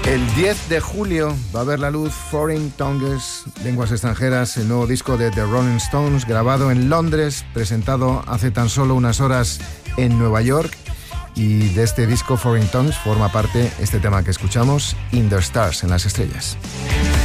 El 10 de julio va a ver la luz Foreign Tongues, Lenguas Extranjeras, el nuevo disco de The Rolling Stones, grabado en Londres, presentado hace tan solo unas horas en Nueva York. Y de este disco Foreign Tongues forma parte este tema que escuchamos, In the Stars, en las estrellas.